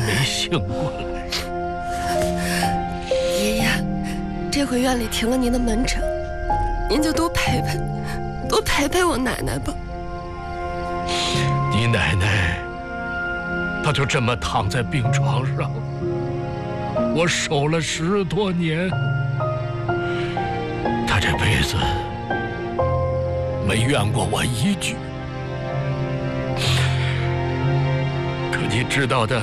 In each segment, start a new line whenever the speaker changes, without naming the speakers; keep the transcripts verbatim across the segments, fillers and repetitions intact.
没醒过来。
爷爷，这回院里停了您的门诊，您就多陪陪，多陪陪我奶奶吧。
你奶奶，她就这么躺在病床上，我守了十多年，她这辈子没怨过我一句。可你知道的，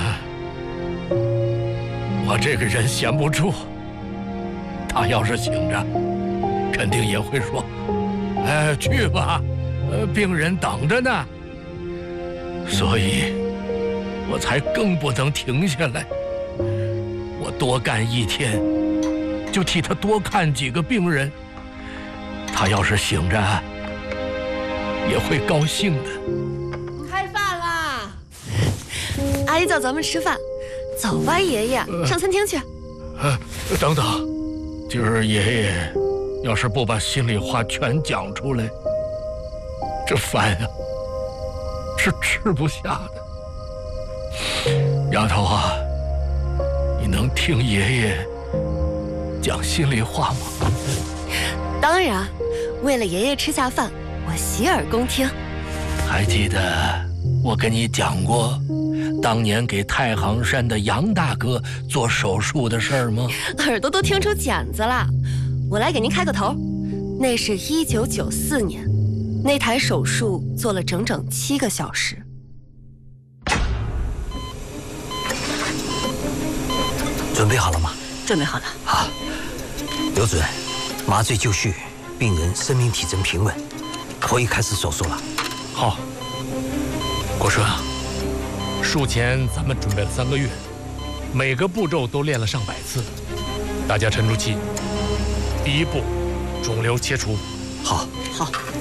我这个人闲不住，她要是醒着，肯定也会说：“哎，去吧，呃，病人等着呢。”所以，我才更不能停下来。我多干一天，就替他多看几个病人。他要是醒着，也会高兴的。
开饭啦！阿姨叫咱们吃饭，走吧，爷爷，呃、上餐厅去。
呃，等等，今儿爷爷要是不把心里话全讲出来，这饭呀、啊。是吃不下的。丫头啊，你能听爷爷讲心里话吗？
当然，为了爷爷吃下饭，我洗耳恭听。
还记得我跟你讲过当年给太行山的杨大哥做手术的事儿吗？
耳朵都听出茧子了。我来给您开个头，那是一九九四年。那台手术做了整整七个小时。
准备好了吗？
准备好了。
好，刘主任，麻醉就绪，病人生命体征平稳，可以开始手术了。
好，国顺啊，术前咱们准备了三个月，每个步骤都练了上百次，大家沉住气。第一步，肿瘤切除。
好，
好。